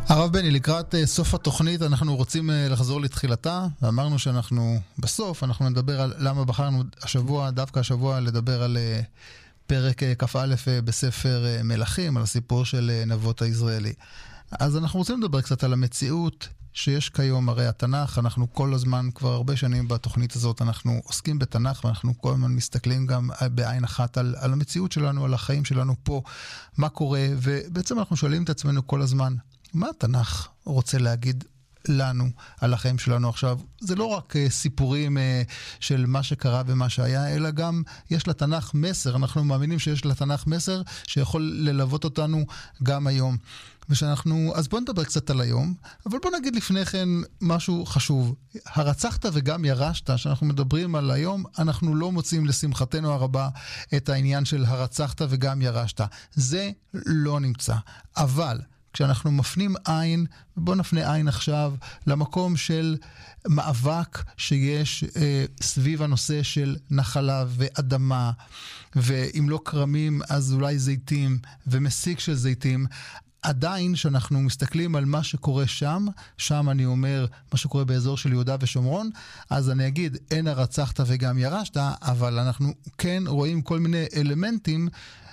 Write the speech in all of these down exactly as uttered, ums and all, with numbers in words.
הרב בני, לקראת סוף התוכנית אנחנו רוצים לחזור לתחילתה, ואמרנו שאנחנו בסוף, אנחנו נדבר על למה בחרנו השבוע, דווקא השבוע, לדבר על פרק כ"א בספר מלכים, על הסיפור של נבות היזרעאלי. אז אנחנו רוצים לדבר קצת על המציאות שיש כיום, הרי התנ"ך, אנחנו כל הזמן, כבר הרבה שנים בתוכנית הזאת, אנחנו עוסקים בתנ"ך, ואנחנו כל הזמן מסתכלים גם בעין אחת על, על המציאות שלנו, על החיים שלנו פה, מה קורה, ובעצם אנחנו שואלים את עצמנו כל הזמן, מה התנ"ך רוצה להגיד לנו על החיים שלנו עכשיו? זה לא רק סיפורים של מה שקרה ומה שהיה, אלא גם יש לתנ"ך מסר. אנחנו מאמינים שיש לתנ"ך מסר שיכול ללוות אותנו גם היום. ושאנחנו, אז בוא נדבר קצת על היום, אבל בוא נגיד לפני כן משהו חשוב. הרצחת וגם ירשת, שאנחנו מדברים על היום, אנחנו לא מוצאים לשמחתנו הרבה את העניין של הרצחת וגם ירשת. זה לא נמצא. אבל כשאנחנו מפנים עין, בוא נפנה עין עכשיו למקום של מאבק שיש אה, סביב הנושא של נחלה ואדמה, ואם לא קרמים אז אולי זיתים ומסיק של זיתים. עדיין שאנחנו מסתכלים על מה שקורה שם, שם אני אומר מה שקורה באזור של יהודה ושומרון, אז אני אגיד אין הרצחת וגם ירשת, אבל אנחנו כן רואים כל מיני אלמנטים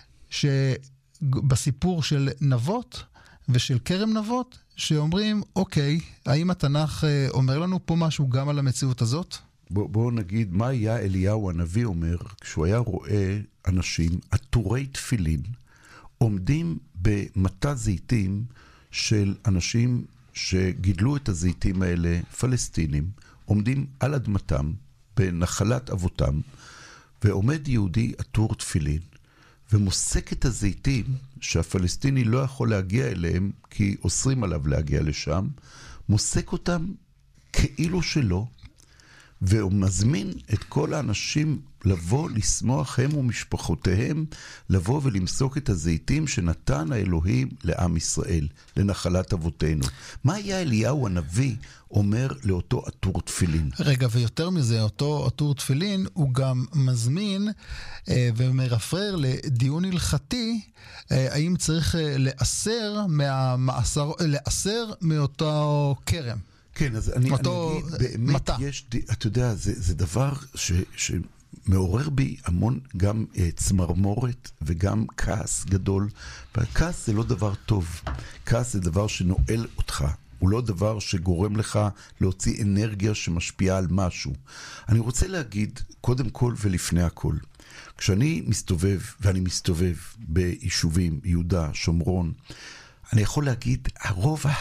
שבסיפור של נבות, ושל כרם נבות, שאומרים, אוקיי, האם התנ"ך אומר לנו פה משהו גם על המציאות הזאת? בואו בוא נגיד, מה היה אליהו הנביא אומר, כשהוא היה רואה אנשים, עטורי תפילין, עומדים במטע זיתים של אנשים שגידלו את הזיתים האלה, פלסטינים, עומדים על אדמתם, בנחלת אבותם, ועומד יהודי עטור תפילין, ומוסק את הזיתים שהפלסטיני לא יכול להגיע אליהם כי אוסרים עליו להגיע לשם, מוסק אותם כאילו שלא, והוא מזמין את כל האנשים לבוא לשמוח הם ומשפחותיהם, לבוא ולמסוק את הזיתים שנתן האלוהים לעם ישראל, לנחלת אבותינו. מה היה אליהו הנביא אומר לאותו עטור תפילין? רגע, ויותר מזה, אותו עטור תפילין הוא גם מזמין אה, ומרפרר לדיון הלכתי, אה, האם צריך אה, לאסר, מהמאסר, לאסר מאותו כרם. כן, אז אני, אני אגיד, באמת מטה. יש, אתה יודע, זה, זה דבר ש, שמעורר בי המון גם uh, צמרמורת וגם כעס גדול, והכעס זה לא דבר טוב, כעס זה דבר שנועל אותך, הוא לא דבר שגורם לך להוציא אנרגיה שמשפיעה על משהו. אני רוצה להגיד, קודם כל ולפני הכל, כשאני מסתובב, ואני מסתובב ביישובים, יהודה, שומרון, אני יכול להגיד, הרוב